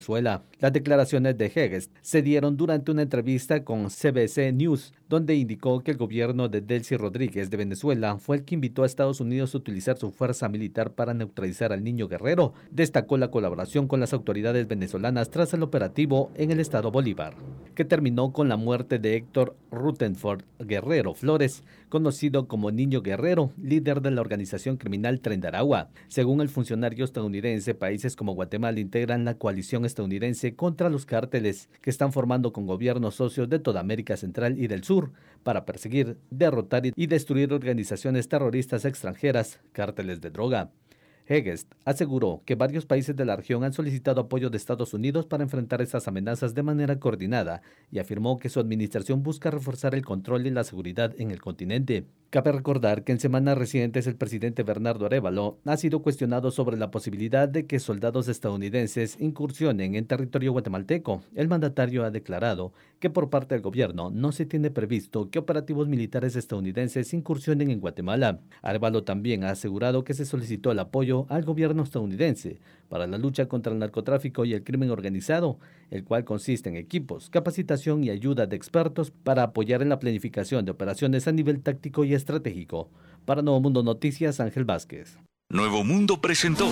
Venezuela. Las declaraciones de Heges se dieron durante una entrevista con CBC News, donde indicó que el gobierno de Delcy Rodríguez de Venezuela fue el que invitó a Estados Unidos a utilizar su fuerza militar para neutralizar al niño guerrero. Destacó la colaboración con las autoridades venezolanas tras el operativo en el estado Bolívar, que terminó con la muerte de Héctor Rutherford Guerrero Flores, conocido como Niño Guerrero, líder de la organización criminal Tren de Aragua. Según el funcionario estadounidense, países como Guatemala integran la coalición estadounidense contra los cárteles que están formando con gobiernos socios de toda América Central y del Sur para perseguir, derrotar y destruir organizaciones terroristas extranjeras, cárteles de droga. Heges aseguró que varios países de la región han solicitado apoyo de Estados Unidos para enfrentar estas amenazas de manera coordinada y afirmó que su administración busca reforzar el control y la seguridad en el continente. Cabe recordar que en semanas recientes el presidente Bernardo Arévalo ha sido cuestionado sobre la posibilidad de que soldados estadounidenses incursionen en territorio guatemalteco. El mandatario ha declarado que por parte del gobierno no se tiene previsto que operativos militares estadounidenses incursionen en Guatemala. Arévalo también ha asegurado que se solicitó el apoyo al gobierno estadounidense para la lucha contra el narcotráfico y el crimen organizado, el cual consiste en equipos, capacitación y ayuda de expertos para apoyar en la planificación de operaciones a nivel táctico y estratégico. Para Nuevo Mundo Noticias, Ángel Vázquez. Nuevo Mundo presentó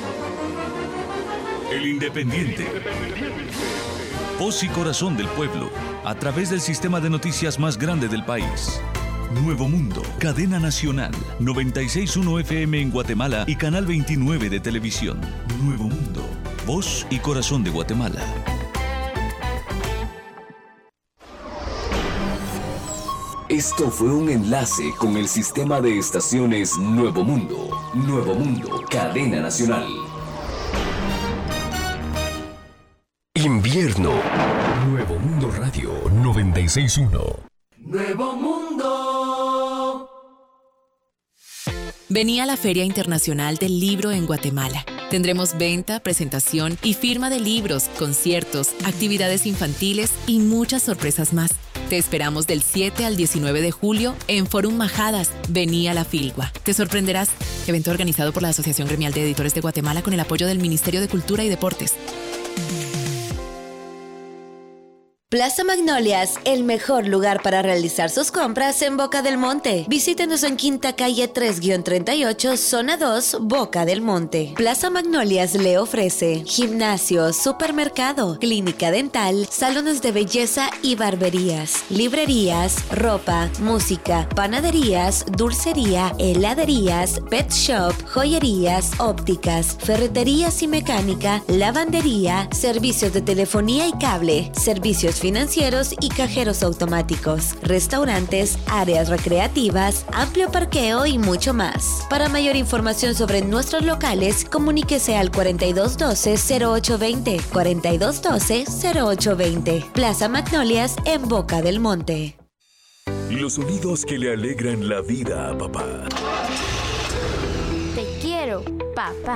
El Independiente. Voz y corazón del pueblo, a través del sistema de noticias más grande del país. Nuevo Mundo, cadena nacional, 96.1 FM en Guatemala y canal 29 de televisión. Nuevo Mundo, voz y corazón de Guatemala. Esto fue un enlace con el sistema de estaciones Nuevo Mundo. Nuevo Mundo, cadena nacional. Invierno. Nuevo Mundo Radio 96.1. Nuevo Mundo. Vení a la Feria Internacional del Libro en Guatemala. Tendremos venta, presentación y firma de libros, conciertos, actividades infantiles y muchas sorpresas más. Te esperamos del 7 al 19 de julio en Forum Majadas. Vení a la Filgua. Te sorprenderás. Evento organizado por la Asociación Gremial de Editores de Guatemala con el apoyo del Ministerio de Cultura y Deportes. Plaza Magnolias, el mejor lugar para realizar sus compras en Boca del Monte. Visítenos en Quinta Calle 3-38, Zona 2, Boca del Monte. Plaza Magnolias le ofrece gimnasio, supermercado, clínica dental, salones de belleza y barberías, librerías, ropa, música, panaderías, dulcería, heladerías, pet shop, joyerías, ópticas, ferreterías y mecánica, lavandería, servicios de telefonía y cable, servicios financieros y cajeros automáticos, restaurantes, áreas recreativas, amplio parqueo y mucho más. Para mayor información sobre nuestros locales, comuníquese al 4212-0820, 4212-0820. Plaza Magnolias en Boca del Monte. Los sonidos que le alegran la vida a papá. Te quiero, papá.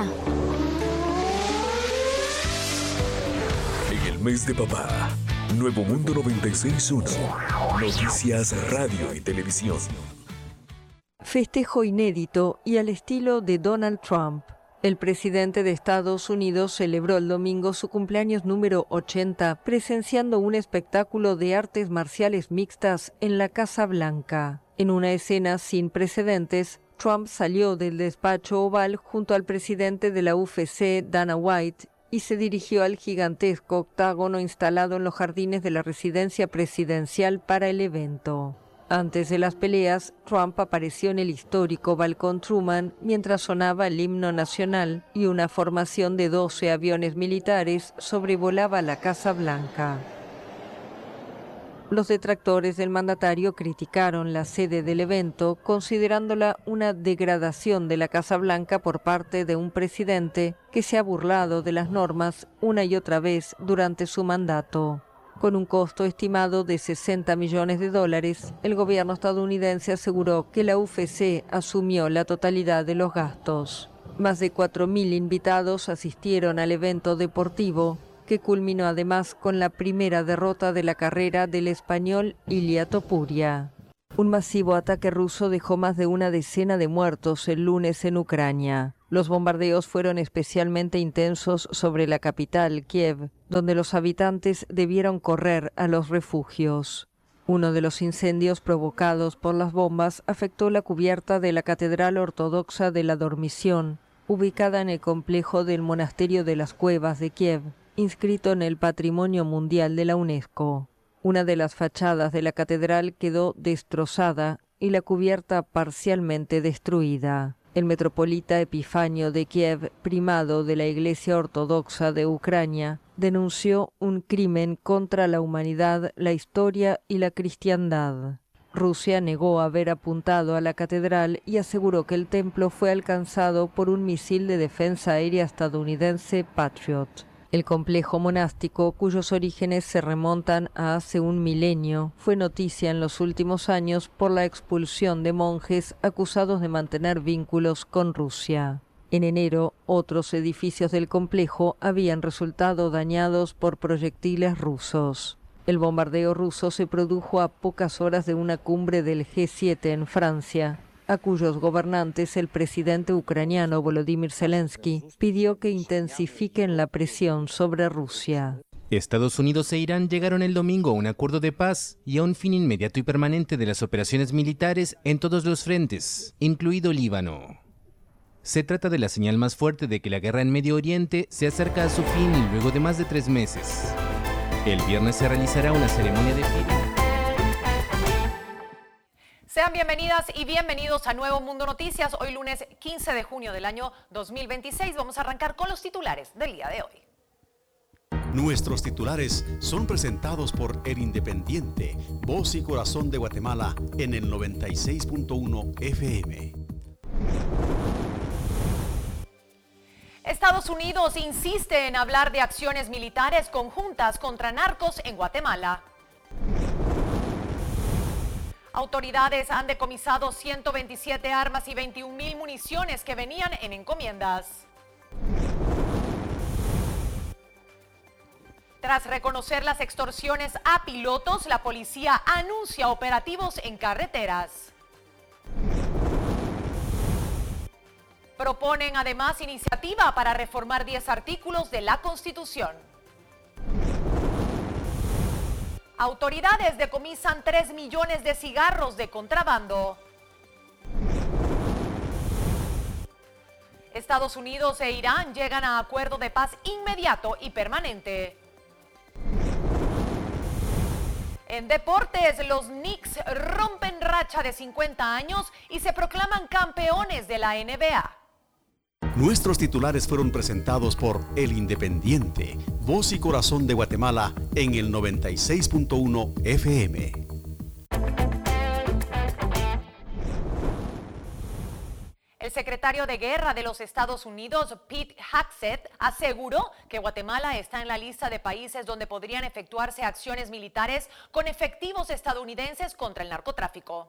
En el mes de papá, Nuevo Mundo 96.1, noticias, radio y televisión. Festejo inédito y al estilo de Donald Trump. El presidente de Estados Unidos celebró el domingo su cumpleaños número 80, presenciando un espectáculo de artes marciales mixtas en la Casa Blanca. En una escena sin precedentes, Trump salió del despacho oval junto al presidente de la UFC, Dana White, y se dirigió al gigantesco octágono instalado en los jardines de la residencia presidencial para el evento. Antes de las peleas, Trump apareció en el histórico balcón Truman mientras sonaba el himno nacional y una formación de 12 aviones militares sobrevolaba la Casa Blanca. Los detractores del mandatario criticaron la sede del evento, considerándola una degradación de la Casa Blanca por parte de un presidente que se ha burlado de las normas una y otra vez durante su mandato. Con un costo estimado de $60 millones, el gobierno estadounidense aseguró que la UFC asumió la totalidad de los gastos. Más de 4.000 invitados asistieron al evento deportivo, que culminó además con la primera derrota de la carrera del español Ilia Topuria. Un masivo ataque ruso dejó más de una decena de muertos el lunes en Ucrania. Los bombardeos fueron especialmente intensos sobre la capital, Kiev, donde los habitantes debieron correr a los refugios. Uno de los incendios provocados por las bombas afectó la cubierta de la Catedral Ortodoxa de la Dormición, ubicada en el complejo del Monasterio de las Cuevas de Kiev, inscrito en el Patrimonio Mundial de la UNESCO. Una de las fachadas de la catedral quedó destrozada y la cubierta parcialmente destruida. El metropolita Epifanio de Kiev, primado de la Iglesia Ortodoxa de Ucrania, denunció un crimen contra la humanidad, la historia y la cristiandad. Rusia negó haber apuntado a la catedral y aseguró que el templo fue alcanzado por un misil de defensa aérea estadounidense Patriot. El complejo monástico, cuyos orígenes se remontan a hace un milenio, fue noticia en los últimos años por la expulsión de monjes acusados de mantener vínculos con Rusia. En enero, otros edificios del complejo habían resultado dañados por proyectiles rusos. El bombardeo ruso se produjo a pocas horas de una cumbre del G7 en Francia, a cuyos gobernantes el presidente ucraniano Volodymyr Zelensky pidió que intensifiquen la presión sobre Rusia. Estados Unidos e Irán llegaron el domingo a un acuerdo de paz y a un fin inmediato y permanente de las operaciones militares en todos los frentes, incluido Líbano. Se trata de la señal más fuerte de que la guerra en Medio Oriente se acerca a su fin luego de más de 3 meses. El viernes se realizará una ceremonia de firma. Sean bienvenidas y bienvenidos a Nuevo Mundo Noticias. Hoy lunes 15 de junio del año 2026. Vamos a arrancar con los titulares del día de hoy. Nuestros titulares son presentados por El Independiente, voz y corazón de Guatemala en el 96.1 FM. Estados Unidos insiste en hablar de acciones militares conjuntas contra narcos en Guatemala. Autoridades han decomisado 127 armas y 21,000 municiones que venían en encomiendas. Tras reconocer las extorsiones a pilotos, la policía anuncia operativos en carreteras. Proponen además iniciativa para reformar 10 artículos de la Constitución. Autoridades decomisan 3 millones de cigarros de contrabando. Estados Unidos e Irán llegan a acuerdo de paz inmediato y permanente. En deportes, los Knicks rompen racha de 50 años y se proclaman campeones de la NBA. Nuestros titulares fueron presentados por El Independiente, voz y corazón de Guatemala en el 96.1 FM. El secretario de Guerra de los Estados Unidos, Pete Hegseth, aseguró que Guatemala está en la lista de países donde podrían efectuarse acciones militares con efectivos estadounidenses contra el narcotráfico.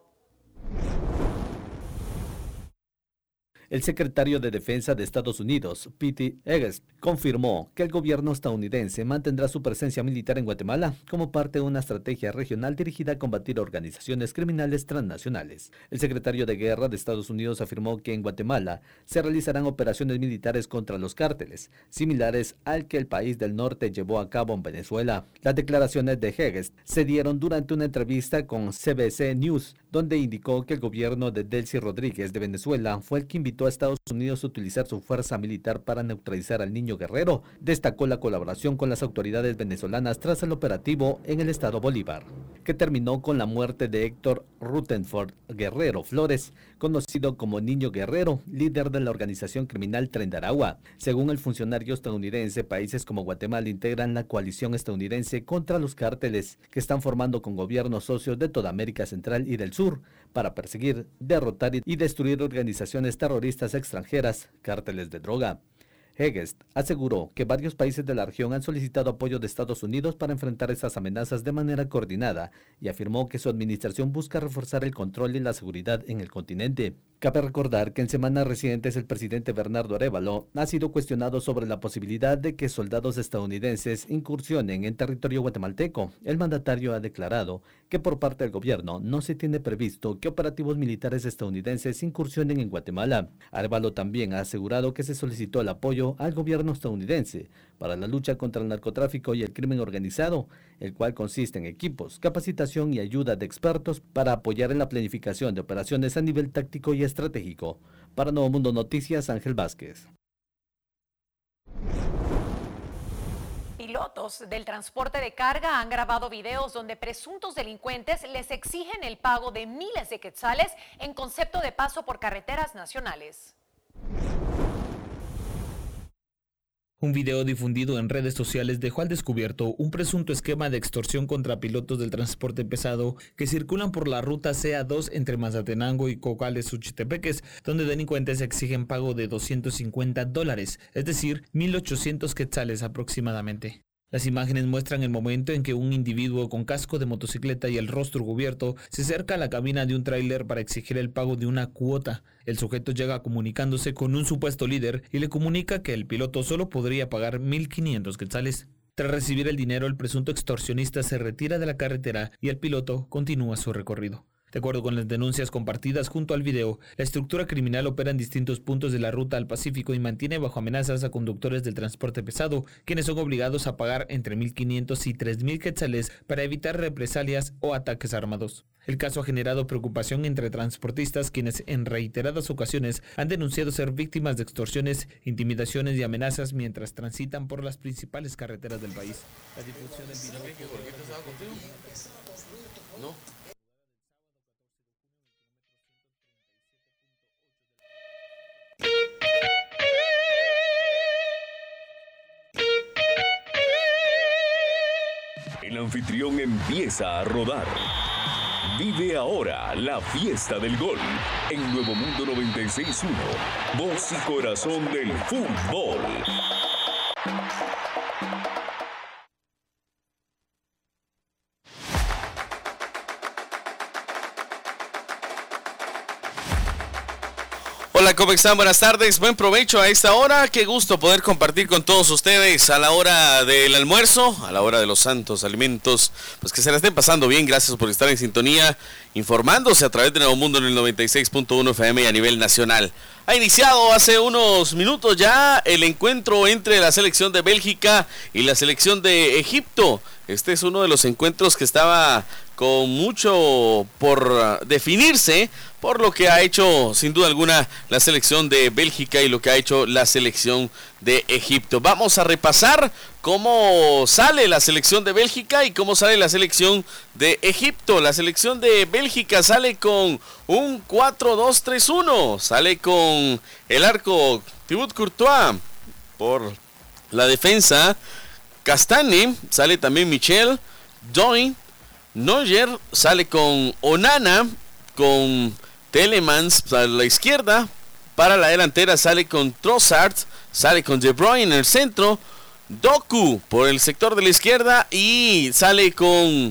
El secretario de Defensa de Estados Unidos, Pete Hegseth, confirmó que el gobierno estadounidense mantendrá su presencia militar en Guatemala como parte de una estrategia regional dirigida a combatir organizaciones criminales transnacionales. El secretario de Guerra de Estados Unidos afirmó que en Guatemala se realizarán operaciones militares contra los cárteles, similares al que el país del norte llevó a cabo en Venezuela. Las declaraciones de Hegseth se dieron durante una entrevista con CBC News, donde indicó que el gobierno de Delcy Rodríguez de Venezuela fue el que invitó a Estados Unidos a utilizar su fuerza militar para neutralizar al niño guerrero. Destacó la colaboración con las autoridades venezolanas tras el operativo en el estado Bolívar, que terminó con la muerte de Héctor Rutherford Guerrero Flores, conocido como Niño Guerrero, líder de la organización criminal Tren de Aragua. Según el funcionario estadounidense, países como Guatemala integran la coalición estadounidense contra los cárteles que están formando con gobiernos socios de toda América Central y del Sur para perseguir, derrotar y destruir organizaciones terroristas extranjeras, cárteles de droga. Hegseth aseguró que varios países de la región han solicitado apoyo de Estados Unidos para enfrentar estas amenazas de manera coordinada y afirmó que su administración busca reforzar el control y la seguridad en el continente. Cabe recordar que en semanas recientes el presidente Bernardo Arévalo ha sido cuestionado sobre la posibilidad de que soldados estadounidenses incursionen en territorio guatemalteco. El mandatario ha declarado que por parte del gobierno no se tiene previsto que operativos militares estadounidenses incursionen en Guatemala. Arévalo también ha asegurado que se solicitó el apoyo al gobierno estadounidense para la lucha contra el narcotráfico y el crimen organizado, el cual consiste en equipos, capacitación y ayuda de expertos para apoyar en la planificación de operaciones a nivel táctico y estratégico. Para Nuevo Mundo Noticias, Ángel Vázquez. Pilotos del transporte de carga han grabado videos donde presuntos delincuentes les exigen el pago de miles de quetzales en concepto de paso por carreteras nacionales. Un video difundido en redes sociales dejó al descubierto un presunto esquema de extorsión contra pilotos del transporte pesado que circulan por la ruta CA2 entre Mazatenango y Cocales, Suchitepeques, donde delincuentes exigen pago de $250, es decir, 1.800 quetzales aproximadamente. Las imágenes muestran el momento en que un individuo con casco de motocicleta y el rostro cubierto se acerca a la cabina de un tráiler para exigir el pago de una cuota. El sujeto llega comunicándose con un supuesto líder y le comunica que el piloto solo podría pagar 1.500 quetzales. Tras recibir el dinero, el presunto extorsionista se retira de la carretera y el piloto continúa su recorrido. De acuerdo con las denuncias compartidas junto al video, la estructura criminal opera en distintos puntos de la ruta al Pacífico y mantiene bajo amenazas a conductores del transporte pesado, quienes son obligados a pagar entre 1.500 y 3.000 quetzales para evitar represalias o ataques armados. El caso ha generado preocupación entre transportistas, quienes en reiteradas ocasiones han denunciado ser víctimas de extorsiones, intimidaciones y amenazas mientras transitan por las principales carreteras del país. La difusión del video... ¿No? El anfitrión empieza a rodar. Vive ahora la fiesta del gol en Nuevo Mundo 96.1, voz y corazón del fútbol. Hola, ¿cómo están? Buenas tardes, buen provecho a esta hora. Qué gusto poder compartir con todos ustedes a la hora del almuerzo, a la hora de los santos alimentos. Pues que se la estén pasando bien, gracias por estar en sintonía, informándose a través de Nuevo Mundo en el 96.1 FM y a nivel nacional. Ha iniciado hace unos minutos ya el encuentro entre la selección de Bélgica y la selección de Egipto. Este es uno de los encuentros que estaba con mucho por definirse, por lo que ha hecho sin duda alguna la selección de Bélgica y lo que ha hecho la selección de Egipto. Vamos a repasar cómo sale la selección de Bélgica y cómo sale la selección de Egipto. La selección de Bélgica sale con un 4-2-3-1, sale con el arco Thibaut Courtois por la defensa, Castane, sale también Michel, Doy, Neuer, sale con Onana, con Telemans a la izquierda, para la delantera sale con Trossard, sale con De Bruyne en el centro, Doku por el sector de la izquierda y sale con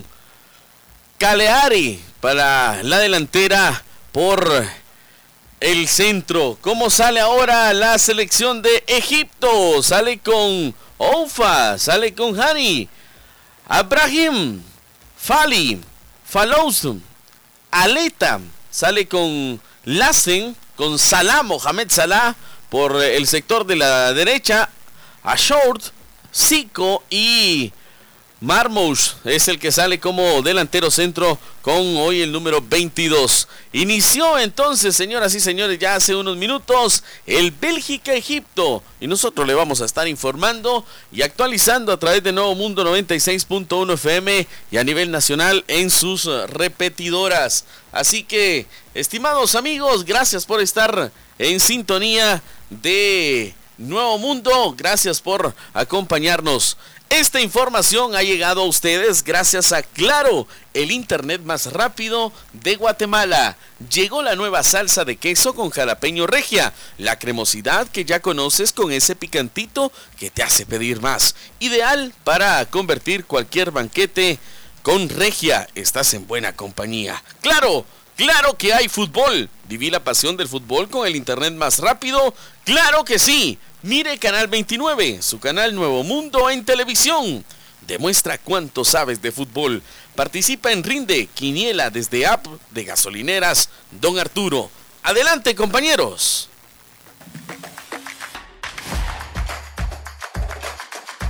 Cagliari para la delantera por el centro. ¿Cómo sale ahora la selección de Egipto? Sale con Oufa, sale con Hani, Abrahim, Fali, Falous, Aleta, sale con Lassen, con Salah, Mohamed Salah por el sector de la derecha, Ashort, Zico y Marmoush es el que sale como delantero centro con hoy el número 22. Inició entonces, señoras y señores, ya hace unos minutos el Bélgica-Egipto y nosotros le vamos a estar informando y actualizando a través de Nuevo Mundo 96.1 FM y a nivel nacional en sus repetidoras. Así que, estimados amigos, gracias por estar en sintonía de Nuevo Mundo, gracias por acompañarnos. Esta información ha llegado a ustedes gracias a Claro, el internet más rápido de Guatemala. Llegó la nueva salsa de queso con jalapeño regia, la cremosidad que ya conoces con ese picantito que te hace pedir más. Ideal para convertir cualquier banquete con regia. Estás en buena compañía. Claro, claro que hay fútbol. Viví la pasión del fútbol con el internet más rápido. Claro que sí. Mire Canal 29, su canal Nuevo Mundo en televisión. Demuestra cuánto sabes de fútbol. Participa en Rinde, Quiniela desde app de gasolineras Don Arturo. Adelante, compañeros.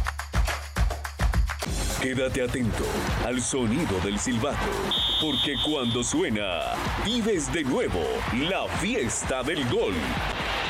Quédate atento al sonido del silbato, porque cuando suena, vives de nuevo la fiesta del gol.